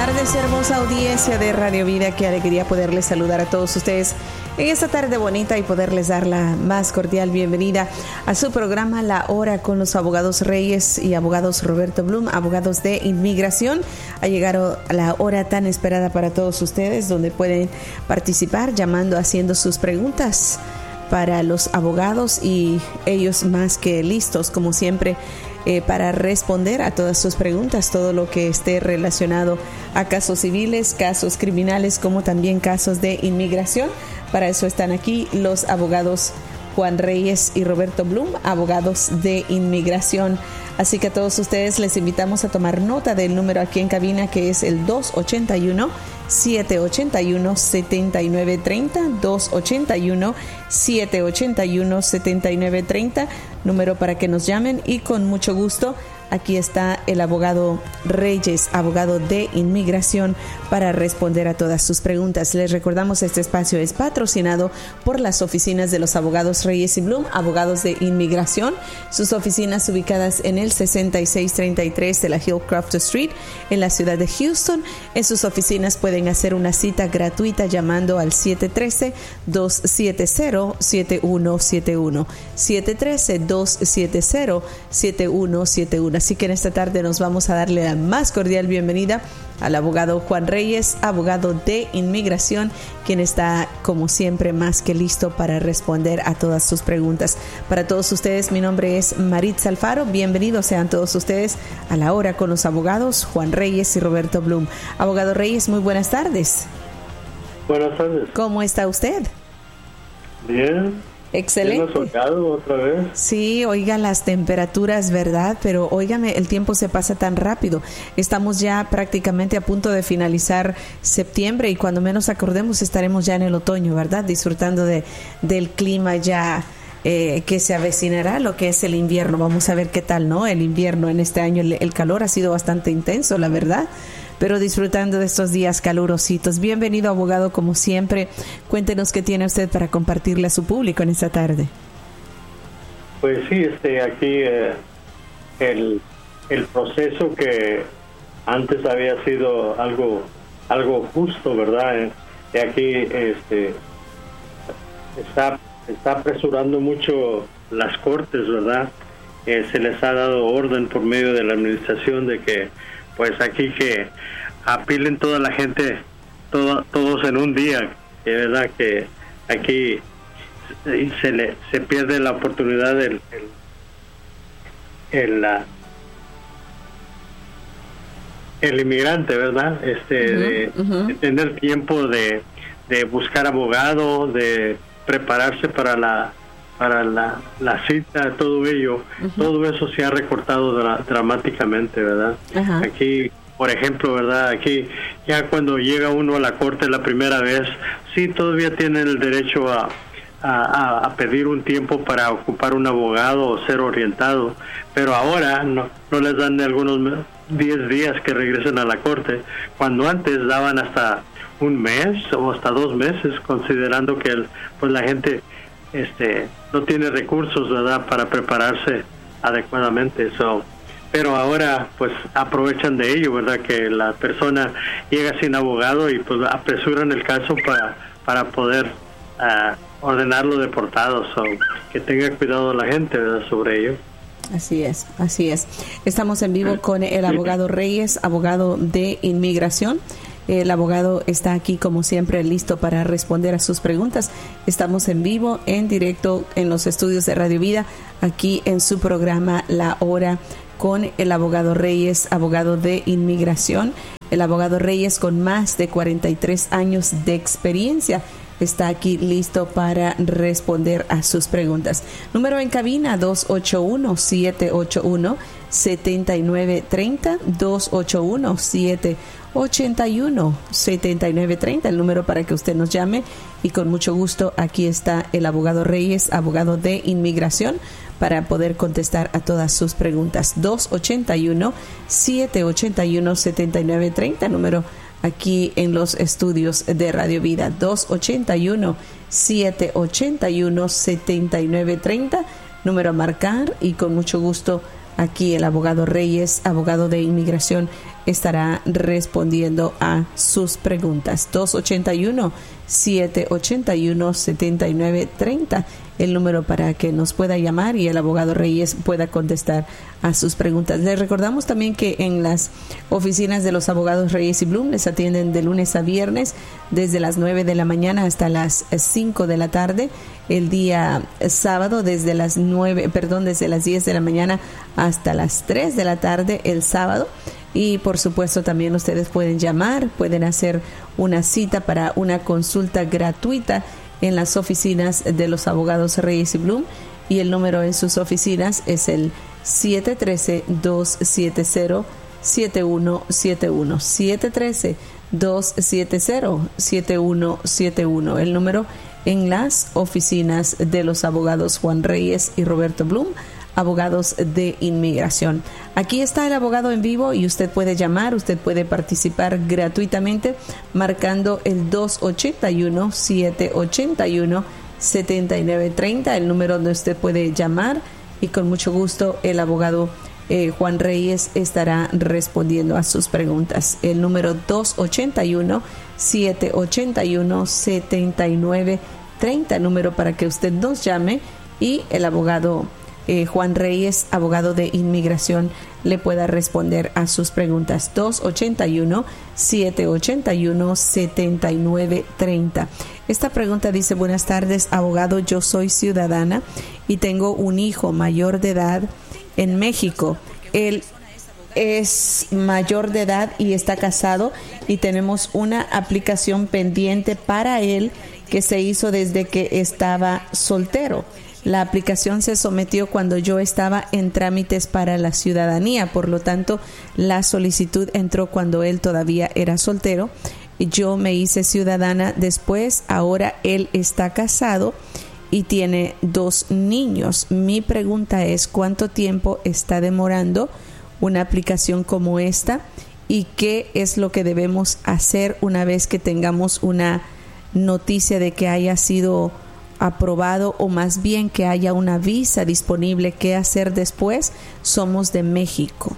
tardes, hermosa audiencia de Radio Vida. Qué alegría poderles saludar a todos ustedes en esta tarde bonita y poderles dar la más cordial bienvenida a su programa La Hora con los abogados Reyes y abogados Roberto Blum, abogados de inmigración. Ha llegado la hora tan esperada para todos ustedes, donde pueden participar llamando, haciendo sus preguntas para los abogados, y ellos más que listos, como siempre, para responder a todas sus preguntas, todo lo que esté relacionado a casos civiles, casos criminales, como también casos de inmigración. Para eso están aquí los abogados Juan Reyes y Roberto Blum, abogados de inmigración. Así que a todos ustedes les invitamos a tomar nota del número aquí en cabina, que es el 281-781-7930, 281-781-7930, número para que nos llamen, y con mucho gusto aquí está el abogado Reyes, abogado de inmigración, para responder a todas sus preguntas. Les recordamos, este espacio es patrocinado por las oficinas de los abogados Reyes y Blum, abogados de inmigración. Sus oficinas ubicadas en el 6633 de la Hillcroft Street, en la ciudad de Houston. En sus oficinas pueden hacer una cita gratuita llamando al 713-270-7171. 713-270-7171. Así que en esta tarde nos vamos a darle la más cordial bienvenida al abogado Juan Reyes, abogado de inmigración, quien está, como siempre, más que listo para responder a todas sus preguntas. Para todos ustedes, mi nombre es Maritza Alfaro. Bienvenidos sean todos ustedes a La Hora con los abogados Juan Reyes y Roberto Blum. Abogado Reyes, muy buenas tardes. Buenas tardes. ¿Cómo está usted? Bien. Excelente. Soleado otra vez. Sí, oiga, las temperaturas, ¿verdad? Pero óigame, el tiempo se pasa tan rápido. Estamos ya prácticamente a punto de finalizar septiembre, y cuando menos acordemos estaremos ya en el otoño, ¿verdad? Disfrutando del clima ya que se avecinará, lo que es el invierno. Vamos a ver qué tal, ¿no? El invierno en este año, el calor ha sido bastante intenso, la verdad, pero disfrutando de estos días calurositos. Bienvenido, abogado, como siempre. Cuéntenos qué tiene usted para compartirle a su público en esta tarde. Pues sí, aquí el proceso que antes había sido algo justo, ¿verdad? De aquí está apresurando mucho las cortes, ¿verdad? Se les ha dado orden por medio de la administración de que, pues aquí que apilen toda la gente, todos en un día, verdad que aquí se pierde la oportunidad el inmigrante, ¿verdad? De tener tiempo de buscar abogado, de prepararse para la cita, todo ello, todo eso se ha recortado dramáticamente, ¿verdad? Aquí, por ejemplo, ¿verdad? Aquí ya cuando llega uno a la corte la primera vez, sí, todavía tienen el derecho a pedir un tiempo para ocupar un abogado o ser orientado, pero ahora no les dan de algunos 10 días que regresen a la corte, cuando antes daban hasta un mes o hasta 2 meses, considerando que pues la gente no tiene recursos, ¿verdad?, para prepararse adecuadamente. Pero ahora pues aprovechan de ello, ¿verdad?, que la persona llega sin abogado y pues apresuran el caso para poder ordenarlo deportado. Que tenga cuidado la gente, ¿verdad?, sobre ello. Así es. Estamos en vivo con el abogado Reyes, abogado de inmigración. El abogado está aquí, como siempre, listo para responder a sus preguntas. Estamos en vivo, en directo, en los estudios de Radio Vida, aquí en su programa La Hora con el abogado Reyes, abogado de inmigración. El abogado Reyes, con más de 43 años de experiencia, está aquí listo para responder a sus preguntas. Número en cabina, 281-781-7930, 281-781-7930, el número para que usted nos llame, y con mucho gusto aquí está el abogado Reyes, abogado de inmigración, para poder contestar a todas sus preguntas. 281-781-7930, número aquí en los estudios de Radio Vida. 281-781-7930, número a marcar, y con mucho gusto aquí el abogado Reyes, abogado de inmigración, estará respondiendo a sus preguntas. 281-781-7930, el número para que nos pueda llamar y el abogado Reyes pueda contestar a sus preguntas. Les recordamos también que en las oficinas de los abogados Reyes y Blum les atienden de lunes a viernes desde las 9 de la mañana hasta las 5 de la tarde. El día sábado desde las 10 de la mañana hasta las 3 de la tarde el sábado. Y por supuesto también ustedes pueden llamar, pueden hacer una cita para una consulta gratuita en las oficinas de los abogados Reyes y Blum, y el número en sus oficinas es el 713-270-7171, 713-270-7171, el número en las oficinas de los abogados Juan Reyes y Roberto Blum, abogados de inmigración. Aquí está el abogado en vivo y usted puede llamar, usted puede participar gratuitamente marcando el 281-781-7930, el número donde usted puede llamar, y con mucho gusto el abogado Juan Reyes estará respondiendo a sus preguntas. El número 281-781-7930, número para que usted nos llame y el abogado Juan Reyes, abogado de inmigración, le pueda responder a sus preguntas. 281-781-7930. Esta pregunta dice: buenas tardes, abogado, yo soy ciudadana y tengo un hijo mayor de edad en México. Él es mayor de edad y está casado, y tenemos una aplicación pendiente para él que se hizo desde que estaba soltero. La aplicación se sometió cuando yo estaba en trámites para la ciudadanía, por lo tanto, la solicitud entró cuando él todavía era soltero. Yo me hice ciudadana después, ahora él está casado y tiene 2 niños. Mi pregunta es: ¿cuánto tiempo está demorando una aplicación como esta? ¿Y qué es lo que debemos hacer una vez que tengamos una noticia de que haya sido aprobado, o más bien que haya una visa disponible? ¿Qué hacer después? Somos de México.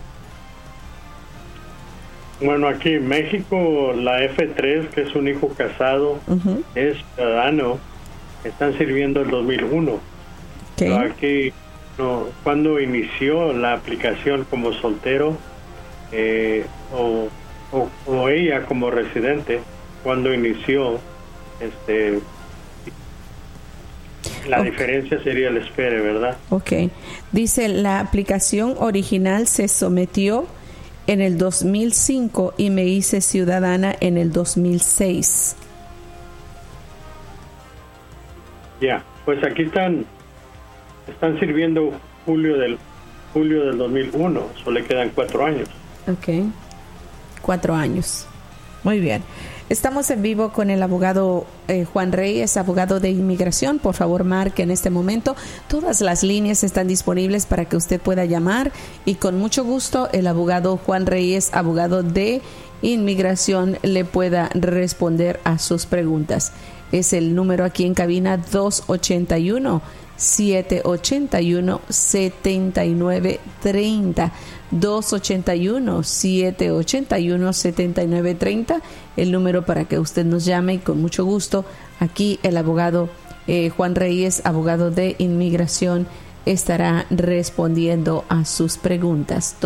Bueno, aquí en México la F3, que es un hijo casado, es ciudadano, están sirviendo el 2001. Okay. Pero aquí, cuando inició la aplicación como soltero, o ella como residente, cuando inició, la diferencia sería el espere, ¿verdad? Ok. Dice, la aplicación original se sometió en el 2005 y me hice ciudadana en el 2006. Ya, pues aquí están sirviendo julio del 2001, solo le quedan 4 años. Ok, 4 años. Muy bien. Estamos en vivo con el abogado Juan Reyes, abogado de inmigración. Por favor, marque en este momento. Todas las líneas están disponibles para que usted pueda llamar, y con mucho gusto el abogado Juan Reyes, abogado de inmigración, le pueda responder a sus preguntas. Es el número aquí en cabina: 281-781-7930. 281-781-7930, el número para que usted nos llame, y con mucho gusto aquí el abogado Juan Reyes, abogado de inmigración, estará respondiendo a sus preguntas.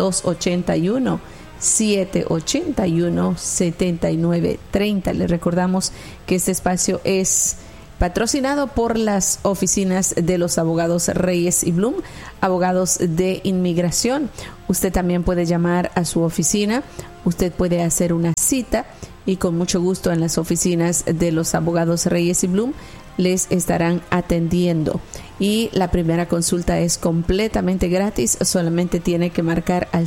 281-781-7930. Le recordamos que este espacio es patrocinado por las oficinas de los abogados Reyes y Blum, abogados de inmigración. Usted también puede llamar a su oficina, usted puede hacer una cita, y con mucho gusto en las oficinas de los abogados Reyes y Blum les estarán atendiendo. Y la primera consulta es completamente gratis, solamente tiene que marcar al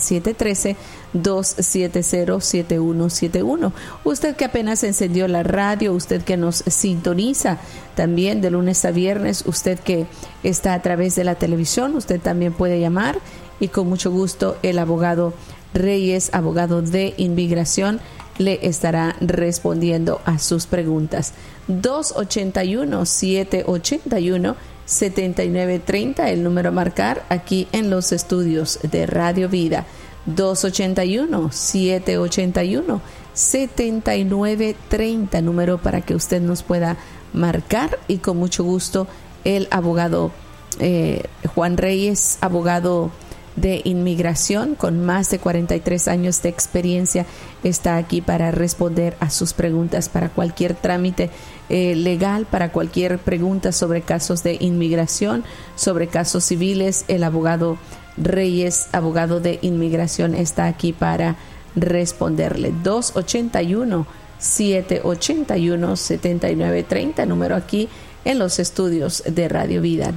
713-270-7171. Usted que apenas encendió la radio, usted que nos sintoniza también de lunes a viernes, usted que está a través de la televisión, usted también puede llamar, y con mucho gusto el abogado Reyes, abogado de inmigración, le estará respondiendo a sus preguntas. 281-781-7930, el número a marcar aquí en los estudios de Radio Vida. 281-781-7930, número para que usted nos pueda marcar, y con mucho gusto el abogado Juan Reyes, abogado de inmigración con más de 43 años de experiencia, está aquí para responder a sus preguntas para cualquier trámite legal, para cualquier pregunta sobre casos de inmigración, sobre casos civiles. El abogado Reyes, abogado de inmigración, está aquí para responderle. 281-781-7930, número aquí en los estudios de Radio Vida.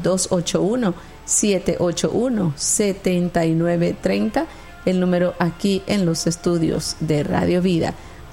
281-781-7930, el número aquí en los estudios de Radio Vida.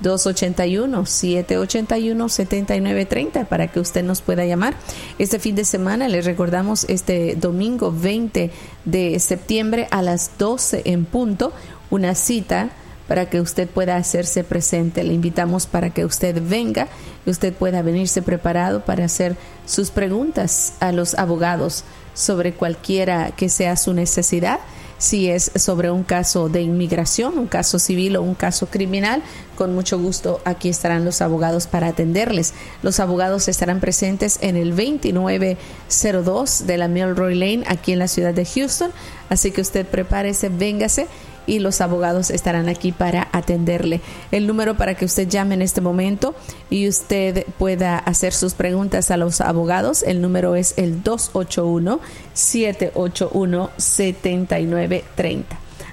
281-781-7930 para que usted nos pueda llamar. Este fin de semana, les recordamos, este domingo 20 de septiembre a las 12 en punto, una cita para que usted pueda hacerse presente. Le invitamos para que usted venga y usted pueda venirse preparado para hacer sus preguntas a los abogados sobre cualquiera que sea su necesidad. Si es sobre un caso de inmigración, un caso civil o un caso criminal, con mucho gusto aquí estarán los abogados para atenderles. Los abogados estarán presentes en el 2902 de la Milroy Lane, aquí en la ciudad de Houston. Así que usted prepárese, véngase, y los abogados estarán aquí para atenderle. El número para que usted llame en este momento y usted pueda hacer sus preguntas a los abogados, el número es el 281-781-7930.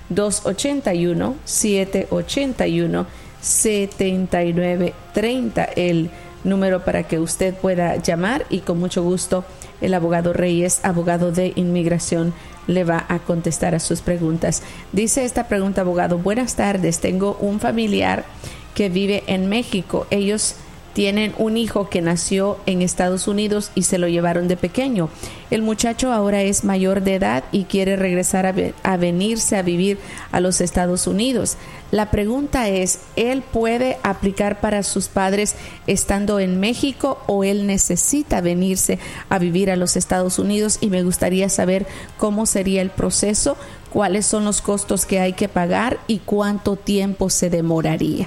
281-781-7930, el número para que usted pueda llamar, y con mucho gusto el abogado Reyes, abogado de inmigración, le va a contestar a sus preguntas. Dice esta pregunta, abogado: buenas tardes, tengo un familiar que vive en México. Ellos tienen un hijo que nació en Estados Unidos y se lo llevaron de pequeño. El muchacho ahora es mayor de edad y quiere regresar a venirse a vivir a los Estados Unidos. La pregunta es, ¿él puede aplicar para sus padres estando en México o él necesita venirse a vivir a los Estados Unidos? Y me gustaría saber cómo sería el proceso, cuáles son los costos que hay que pagar y cuánto tiempo se demoraría.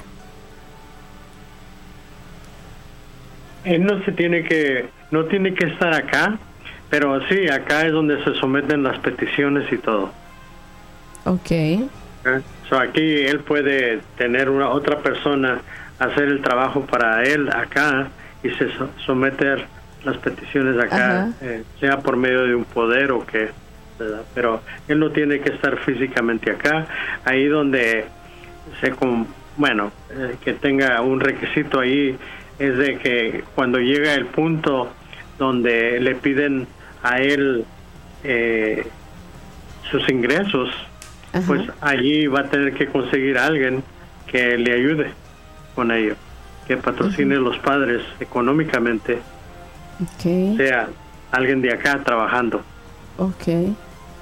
Él no tiene que estar acá, pero sí, acá es donde se someten las peticiones y todo. Okay. So aquí él puede tener otra persona hacer el trabajo para él acá y se someter las peticiones acá, sea por medio de un poder o qué, ¿verdad? Pero él no tiene que estar físicamente acá. Ahí donde que tenga un requisito ahí es de que cuando llega el punto donde le piden a él sus ingresos, pues allí va a tener que conseguir a alguien que le ayude con ello, que patrocine a los padres económicamente, sea alguien de acá trabajando. Okay.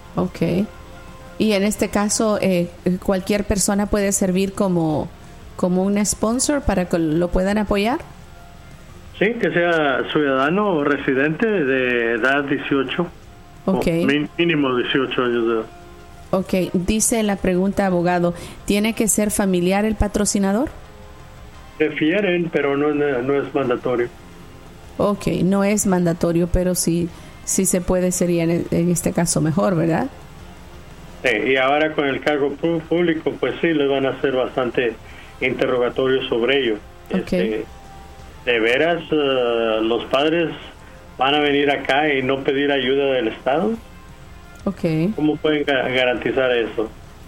Y en este caso, cualquier persona puede servir como un sponsor para que lo puedan apoyar. Sí, que sea ciudadano o residente de edad 18. Mínimo 18 años de edad. Dice la pregunta, abogado, ¿tiene que ser familiar el patrocinador? Prefieren, pero no es mandatorio. No es mandatorio, pero si se puede, sería en este caso mejor, ¿verdad? Sí, y ahora con el cargo público, pues sí, les van a hacer bastante interrogatorios sobre ello. ¿De veras los padres van a venir acá y no pedir ayuda del Estado? ¿Cómo pueden garantizar eso?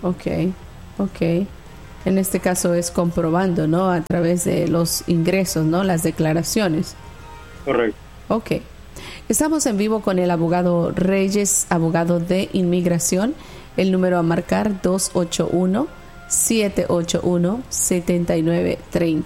En este caso es comprobando, ¿no? A través de los ingresos, ¿no? Las declaraciones. Correcto. Estamos en vivo con el abogado Reyes, abogado de inmigración. El número a marcar 281-781-7930.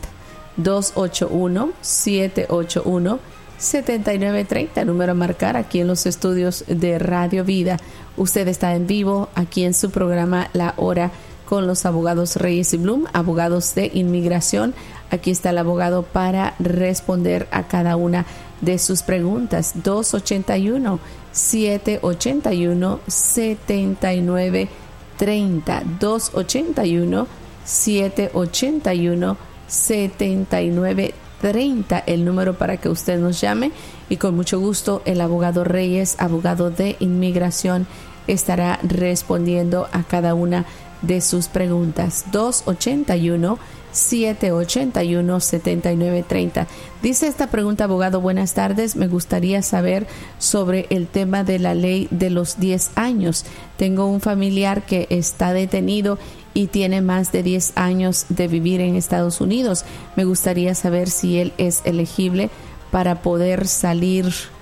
281-781-7930, número a marcar aquí en los estudios de Radio Vida. Usted está en vivo aquí en su programa La Hora con los abogados Reyes y Bloom, abogados de inmigración. Aquí está el abogado para responder a cada una de sus preguntas. 281-781-7930. 281-781-7930, el número para que usted nos llame, y con mucho gusto el abogado Reyes, abogado de inmigración, estará respondiendo a cada una de sus preguntas. 281-781-7930. Dice esta pregunta, abogado: buenas tardes, me gustaría saber sobre el tema de la ley de los 10 años. Tengo un familiar que está detenido y tiene más de 10 años de vivir en Estados Unidos. Me gustaría saber si él es elegible para poder salir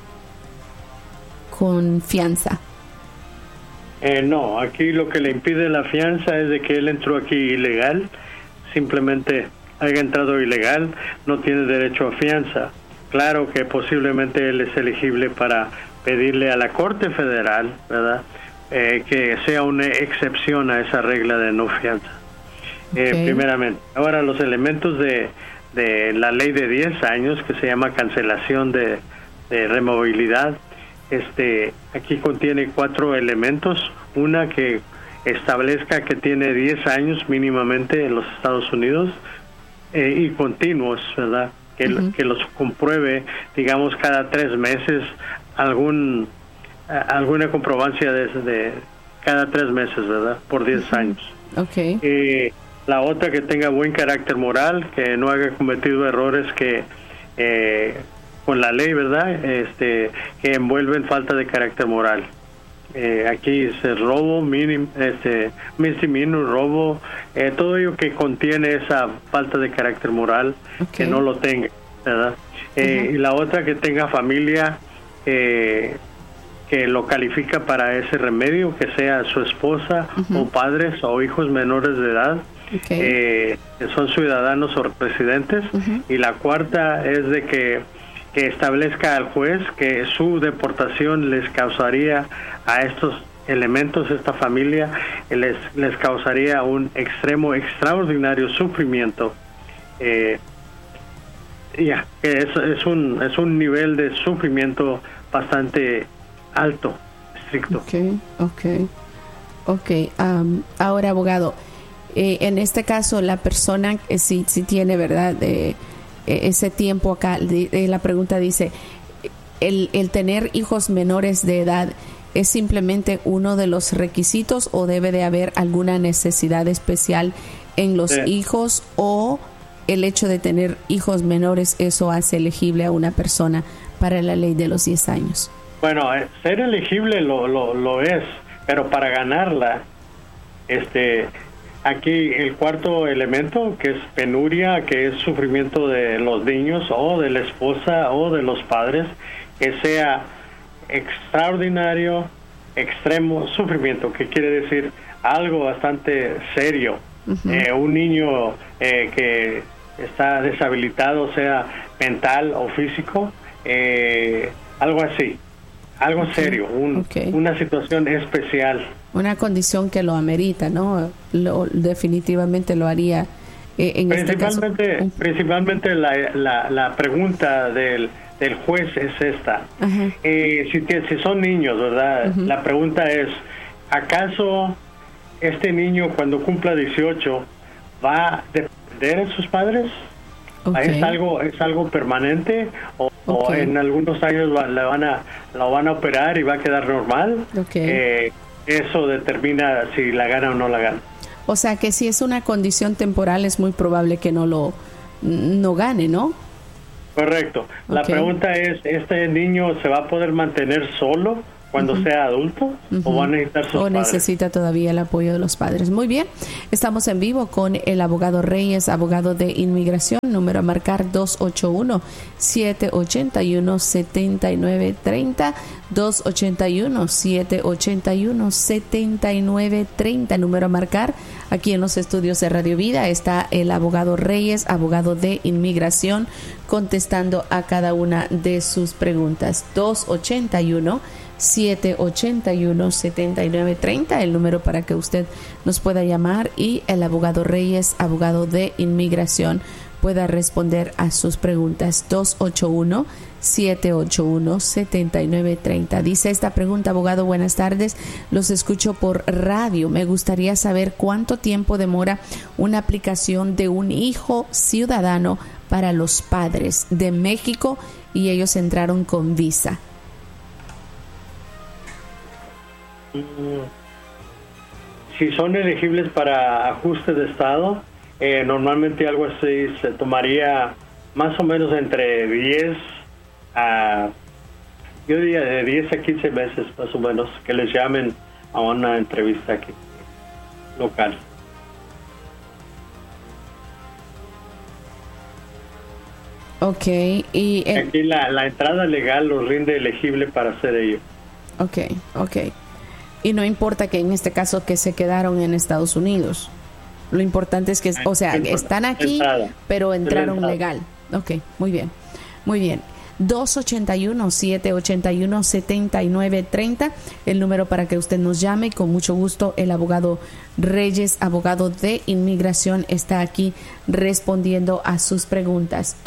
con fianza. No, aquí lo que le impide la fianza es de que él entró aquí ilegal. Simplemente haya entrado ilegal, no tiene derecho a fianza. Claro que posiblemente él es elegible para pedirle a la Corte Federal, ¿verdad?, que sea una excepción a esa regla de no fianza. Primeramente. Ahora, los elementos de la ley de 10 años, que se llama cancelación de removilidad, aquí contiene 4 elementos. Una, que establezca que tiene 10 años mínimamente en los Estados Unidos, y continuos, ¿verdad? Que los compruebe, digamos, cada 3 meses, alguna comprobancia de cada 3 meses, ¿verdad? Por 10 años. La otra, que tenga buen carácter moral, que no haya cometido errores que con la ley, ¿verdad?, que envuelven falta de carácter moral. Aquí es el robo, misdemeanor, robo, todo ello que contiene esa falta de carácter moral, que no lo tenga, ¿verdad? Y la otra, que tenga familia que lo califica para ese remedio, que sea su esposa o padres o hijos menores de edad, que son ciudadanos o residentes. Y la cuarta es de que establezca al juez que su deportación les causaría a estos elementos, esta familia, les causaría un extraordinario sufrimiento. Que es un nivel de sufrimiento bastante alto, estricto. Ahora, abogado, en este caso, la persona si tiene, ¿verdad?, ese tiempo acá, la pregunta dice, el tener hijos menores de edad, ¿es simplemente uno de los requisitos o debe de haber alguna necesidad especial en los hijos, o el hecho de tener hijos menores, eso hace elegible a una persona para la ley de los 10 años? Bueno, ser elegible lo es, pero para ganarla, aquí el cuarto elemento, que es penuria, que es sufrimiento de los niños o de la esposa o de los padres, que sea extraordinario, extremo sufrimiento, que quiere decir algo bastante serio. Un niño que está deshabilitado, sea mental o físico, algo así, algo serio, una situación especial. Una condición que lo amerita, ¿no? Definitivamente lo haría. Principalmente la pregunta del juez es esta. Si son niños, ¿verdad? La pregunta es, ¿acaso este niño, cuando cumpla 18, va a depender de sus padres? ¿Es algo permanente? ¿O en algunos años lo van a operar y va a quedar normal? Eso determina si la gana o no la gana. O sea, que si es una condición temporal, es muy probable que no gane, ¿no? Correcto. La pregunta es, ¿este niño se va a poder mantener solo cuando sea adulto, o va a necesitar sus padres? O necesita todavía el apoyo de los padres. Muy bien, estamos en vivo con el abogado Reyes, abogado de inmigración. Número a marcar 281-781-7930, 281-781-7930, número a marcar. Aquí en los estudios de Radio Vida está el abogado Reyes, abogado de inmigración, contestando a cada una de sus preguntas. 281-781-7930, el número para que usted nos pueda llamar, y el abogado Reyes, abogado de inmigración, pueda responder a sus preguntas. 281-781-7930. Dice esta pregunta, abogado, buenas tardes, los escucho por radio. Me gustaría saber cuánto tiempo demora una aplicación de un hijo ciudadano para los padres de México y ellos entraron con visa. Si son elegibles para ajuste de estado, normalmente algo así se tomaría más o menos entre 10 a, yo diría de 10 a 15 meses más o menos, que les llamen a una entrevista aquí local. Ok, y aquí la entrada legal los rinde elegible para hacer ello. Ok. Y no importa que en este caso que se quedaron en Estados Unidos. Lo importante es que, o sea, están aquí, pero entraron legal. Ok, muy bien. 281-781-7930, el número para que usted nos llame. Con mucho gusto, el abogado Reyes, abogado de inmigración, está aquí respondiendo a sus preguntas.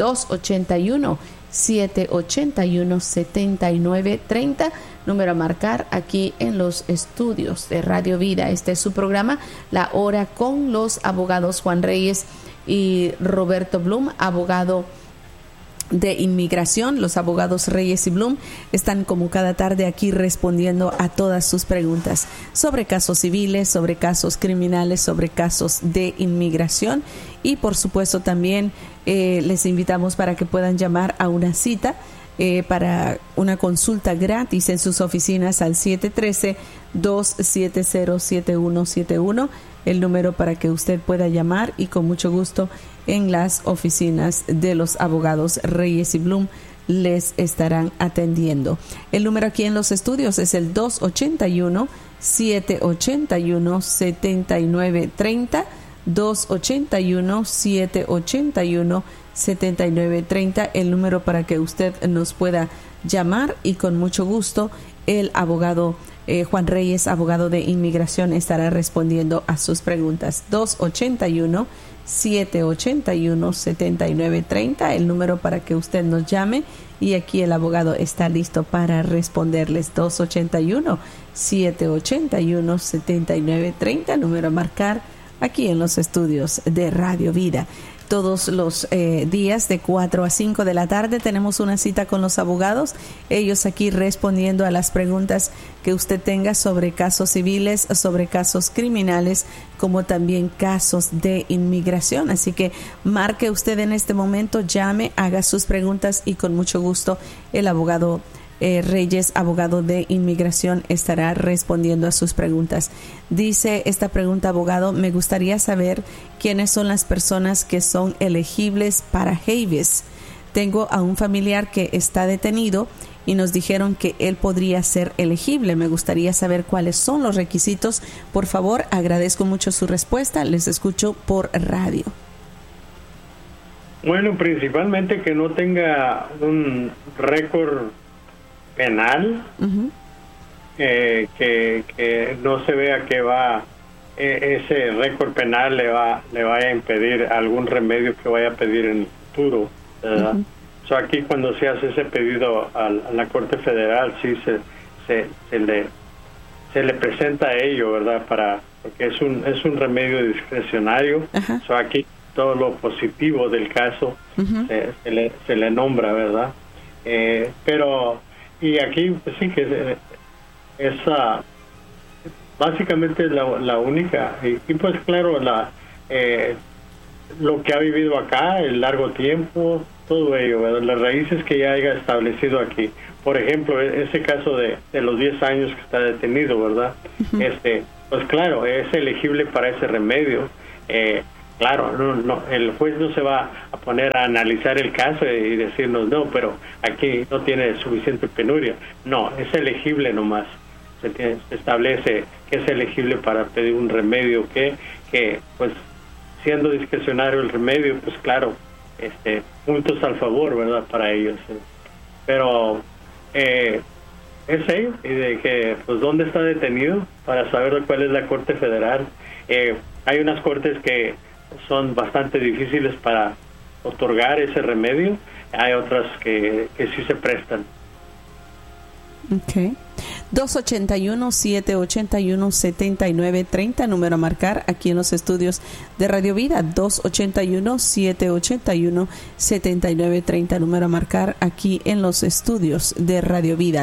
281-781-7930, número a marcar aquí en los estudios de Radio Vida. Este es su programa, La Hora con los abogados Juan Reyes y Roberto Blum, abogado de inmigración. Los abogados Reyes y Blum están como cada tarde aquí respondiendo a todas sus preguntas sobre casos civiles, sobre casos criminales, sobre casos de inmigración, y por supuesto también les invitamos para que puedan llamar a una cita para una consulta gratis en sus oficinas al 713-270-7171, el número para que usted pueda llamar, y con mucho gusto en las oficinas de los abogados Reyes y Blum les estarán atendiendo. El número aquí en los estudios es el 281-781-7930, 281-781-7930, el número para que usted nos pueda llamar, y con mucho gusto el abogado Juan Reyes, abogado de inmigración, estará respondiendo a sus preguntas. 281-781-7930, el número para que usted nos llame, y aquí el abogado está listo para responderles. 281-781-7930, número a marcar aquí en los estudios de Radio Vida. Todos los días de 4 a 5 de la tarde tenemos una cita con los abogados, ellos aquí respondiendo a las preguntas que usted tenga sobre casos civiles, sobre casos criminales, como también casos de inmigración. Así que marque usted en este momento, llame, haga sus preguntas, y con mucho gusto el abogado Reyes, abogado de inmigración, estará respondiendo a sus preguntas. Dice esta pregunta, abogado, me gustaría saber quiénes son las personas que son elegibles para habeas. Tengo a un familiar que está detenido y nos dijeron que él podría ser elegible. Me gustaría saber cuáles son los requisitos. Por favor, agradezco mucho su respuesta. Les escucho por radio. Bueno, principalmente que no tenga un récord penal, que no se vea que va ese récord penal le vaya a impedir algún remedio que vaya a pedir en el futuro, ¿verdad? So, aquí cuando se hace ese pedido a la Corte Federal, sí se le presenta a ello, ¿verdad? Porque es un remedio discrecionario. So, aquí todo lo positivo del caso se le nombra, ¿verdad? Pero y aquí pues sí que esa básicamente es la única, y pues claro, lo que ha vivido acá, el largo tiempo, todo ello, ¿verdad? Las raíces que ya haya establecido aquí. Por ejemplo, ese caso de los 10 años que está detenido, ¿verdad? Pues claro, es elegible para ese remedio. Claro, no, el juez no se va a poner a analizar el caso y decirnos, no, pero aquí no tiene suficiente penuria. No, es elegible nomás. Se establece que es elegible para pedir un remedio que pues, siendo discrecionario el remedio, pues claro, puntos al favor, ¿verdad?, para ellos. Pero es ello, y de que, pues, ¿dónde está detenido? Para saber cuál es la Corte Federal. Hay unas cortes que son bastante difíciles para otorgar ese remedio. Hay otras que sí se prestan. Okay. 281-781-7930, número a marcar aquí en los estudios de Radio Vida. 281-781-7930, número a marcar aquí en los estudios de Radio Vida.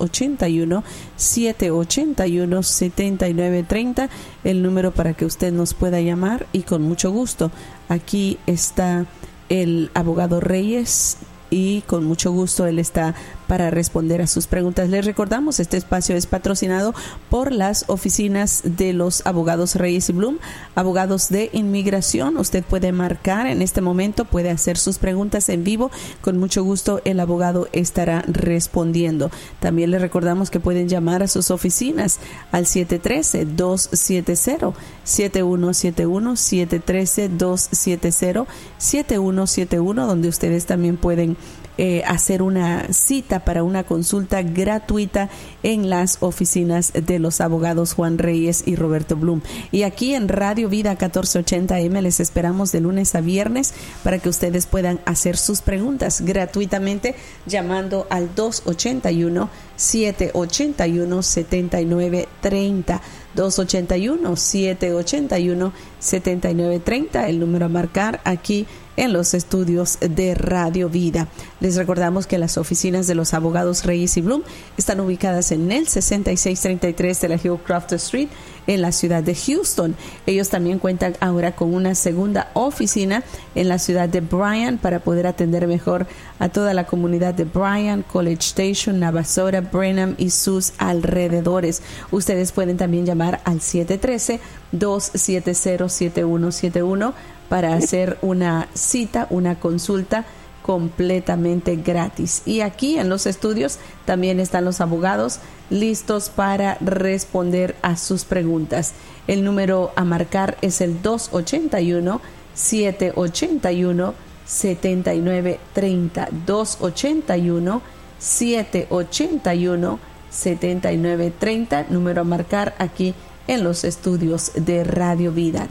281-781-7930, el número para que usted nos pueda llamar, y con mucho gusto aquí está el abogado Reyes, y con mucho gusto él está para responder a sus preguntas. Les recordamos, este espacio es patrocinado por las oficinas de los abogados Reyes y Bloom, abogados de inmigración. Usted puede marcar en este momento, puede hacer sus preguntas en vivo. Con mucho gusto el abogado estará respondiendo. También les recordamos que pueden llamar a sus oficinas al 713-270-7171, 713-270-7171, donde ustedes también pueden hacer una cita para una consulta gratuita en las oficinas de los abogados Juan Reyes y Roberto Bloom. Y aquí en Radio Vida 1480 AM les esperamos de lunes a viernes para que ustedes puedan hacer sus preguntas gratuitamente llamando al 281-781-7930. 281-781-7930, el número a marcar aquí en los estudios de Radio Vida. Les recordamos que las oficinas de los abogados Reyes y Bloom están ubicadas en el 6633 de la Hillcroft Street en la ciudad de Houston. Ellos también cuentan ahora con una segunda oficina en la ciudad de Bryan para poder atender mejor a toda la comunidad de Bryan, College Station, Navasota, Brenham y sus alrededores. Ustedes pueden también llamar al 713-270-7171 para hacer una cita, una consulta completamente gratis. Y aquí en los estudios también están los abogados listos para responder a sus preguntas. El número a marcar es el 281-781-7930. 281-781-7930, número a marcar aquí en los estudios de Radio Vida.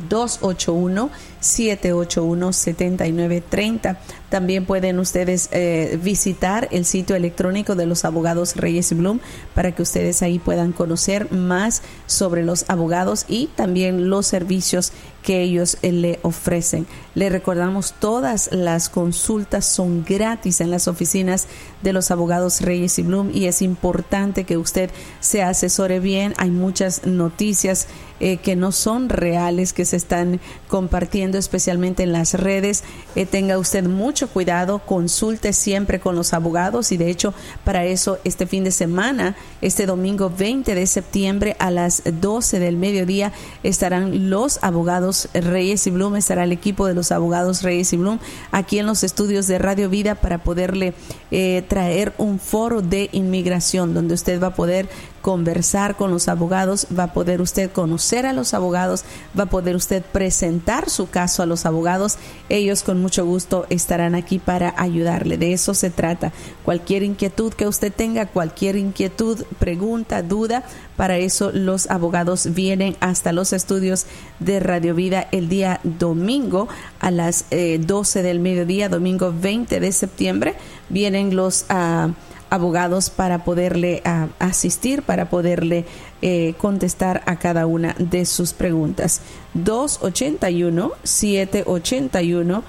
281-781-7930. También pueden ustedes visitar el sitio electrónico de los abogados Reyes y Bloom para que ustedes ahí puedan conocer más sobre los abogados y también los servicios que ellos le ofrecen. Le recordamos, todas las consultas son gratis en las oficinas de los abogados Reyes y Bloom, y es importante que usted se asesore bien. Hay muchas noticias que no son reales, que se están compartiendo especialmente en las redes. Tenga usted mucho cuidado, consulte siempre con los abogados, y de hecho para eso este fin de semana, este domingo 20 de septiembre a las 12 del mediodía estarán los abogados Reyes y Bloom, estará el equipo de los abogados Reyes y Bloom aquí en los estudios de Radio Vida para poderle traer un foro de inmigración donde usted va a poder conversar con los abogados, va a poder usted conocer a los abogados, va a poder usted presentar su caso a los abogados. Ellos con mucho gusto estarán aquí para ayudarle. De eso se trata. Cualquier inquietud que usted tenga, cualquier inquietud, pregunta, duda, para eso los abogados vienen hasta los estudios de Radio Vida el día domingo a las 12 del mediodía, domingo 20 de septiembre. Vienen los abogados para poderle asistir, para poderle contestar a cada una de sus preguntas. 281-781-7930.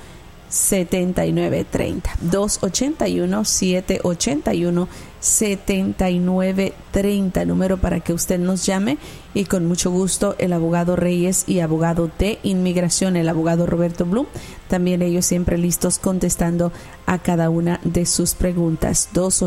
281-781-7930, número para que usted nos llame, y con mucho gusto el abogado Reyes y abogado de inmigración, el abogado Roberto Bloom, también ellos siempre listos contestando a cada una de sus preguntas.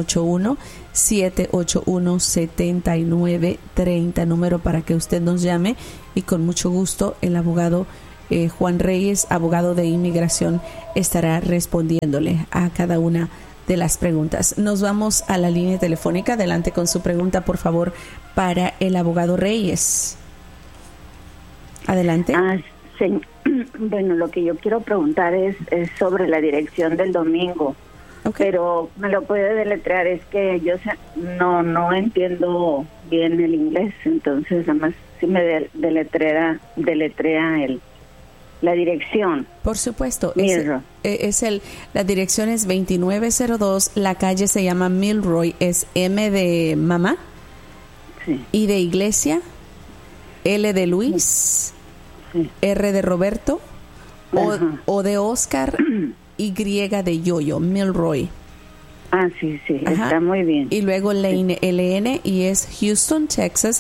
281-781-7930, número para que usted nos llame, y con mucho gusto el abogado Juan Reyes, abogado de inmigración, estará respondiéndole a cada una de las preguntas. Nos vamos a la línea telefónica. Adelante con su pregunta, por favor, para el abogado Reyes. Adelante. Sí. Bueno, lo que yo quiero preguntar es sobre la dirección del domingo. Okay. Pero me lo puede deletrear, es que yo no entiendo bien el inglés, entonces nada más si me deletrea la dirección. Por supuesto. Milroy. La dirección es 2902, la calle se llama Milroy, es M de mamá, Sí. I de iglesia, L de Luis, Sí. R de Roberto, Ajá. O de Oscar, Y de Yoyo, Milroy. Ah, sí, Ajá. Está muy bien. Y luego Lane, LN, y es Houston, Texas,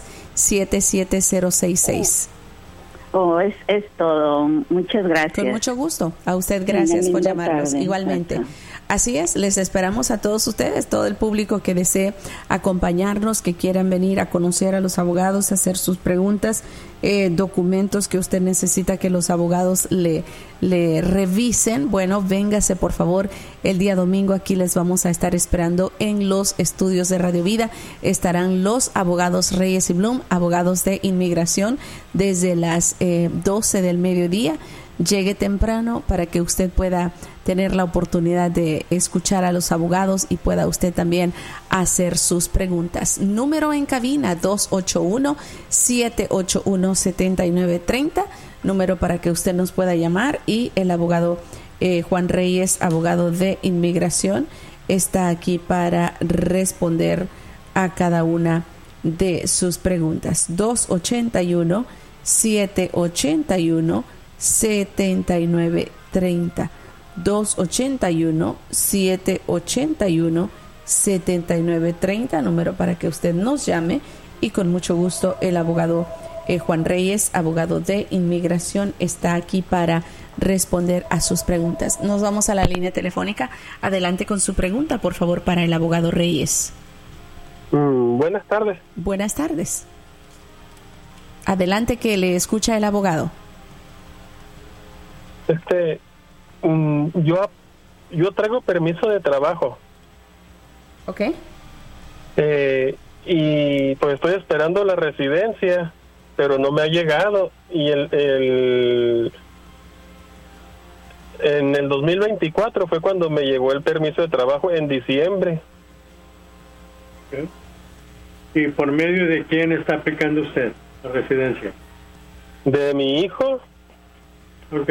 77066. Es todo. Muchas gracias. Con mucho gusto. A usted gracias por linda llamarnos. tarde. Igualmente. Hasta. Así es, les esperamos a todos ustedes, todo el público que desee acompañarnos, que quieran venir a conocer a los abogados, hacer sus preguntas, documentos que usted necesita que los abogados le revisen. Bueno, véngase por favor el día domingo, aquí les vamos a estar esperando en los estudios de Radio Vida. Estarán los abogados Reyes y Bloom, abogados de inmigración, desde las 12 del mediodía. Llegue temprano para que usted pueda tener la oportunidad de escuchar a los abogados y pueda usted también hacer sus preguntas. Número en cabina 281-781-7930, número para que usted nos pueda llamar, y el abogado Juan Reyes, abogado de inmigración, está aquí para responder a cada una de sus preguntas. 281-781-7930, 281-781-7930, número para que usted nos llame, y con mucho gusto el abogado Juan Reyes, abogado de inmigración, está aquí para responder a sus preguntas. Nos vamos a la línea telefónica. Adelante con su pregunta, por favor, para el abogado Reyes. Buenas tardes. Buenas tardes. Adelante, que le escucha el abogado. Yo traigo permiso de trabajo. Ok. Y pues estoy esperando la residencia, pero no me ha llegado. Y en el 2024 fue cuando me llegó el permiso de trabajo, en diciembre. Okay. ¿Y por medio de quién está aplicando usted la residencia? De mi hijo. Ok.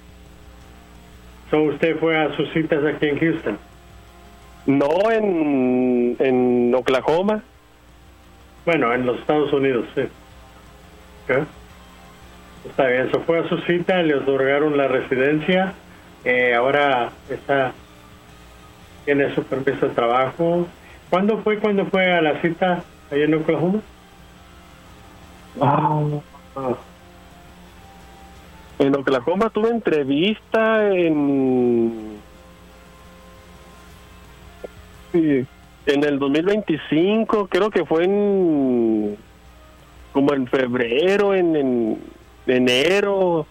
So, ¿usted fue a sus citas aquí en Houston? No, en Oklahoma. Bueno, en los Estados Unidos, sí. Okay. Está bien, so fue a su cita, le otorgaron la residencia, ahora tiene su permiso de trabajo. ¿Cuándo fue a la cita allá en Oklahoma? En Oklahoma tuve entrevista en el 2025, creo que fue como en febrero, en enero.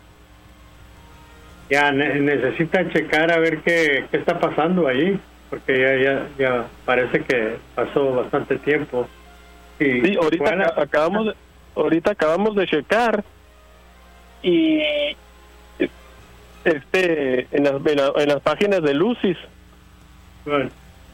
Ya necesita checar a ver qué está pasando ahí, porque ya parece que pasó bastante tiempo. Sí, ahorita acabamos de checar, y en las páginas de Lucis. Bueno.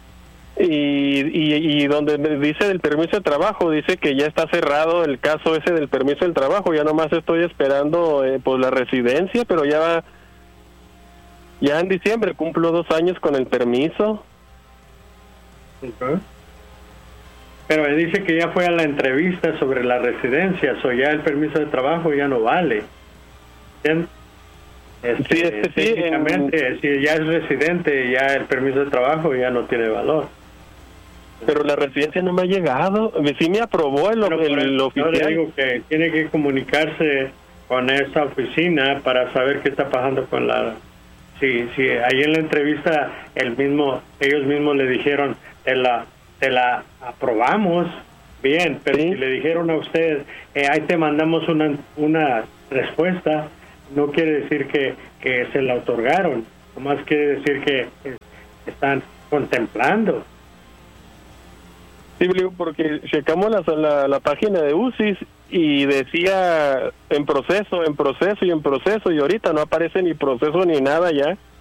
Y donde me dice del permiso de trabajo, dice que ya está cerrado el caso ese del permiso del trabajo. Ya nomás estoy esperando pues la residencia, pero ya en diciembre cumplo 2 años con el permiso. Okay. Pero me dice que ya fue a la entrevista sobre la residencia, o ya el permiso de trabajo ya no vale. ¿Bien? Técnicamente, si ya es residente, ya el permiso de trabajo ya no tiene valor. Pero la residencia no me ha llegado. Sí me aprobó el oficial. Yo le digo que tiene que comunicarse con esa oficina para saber qué está pasando con la... Si ahí en la entrevista ellos mismos le dijeron, te la aprobamos, bien, pero ¿sí? Si le dijeron a usted, ahí te mandamos una respuesta, no quiere decir que se la otorgaron, nomás quiere decir que están contemplando. Sí, porque checamos la página de UCIS y decía en proceso, y ahorita no aparece ni proceso ni nada ya.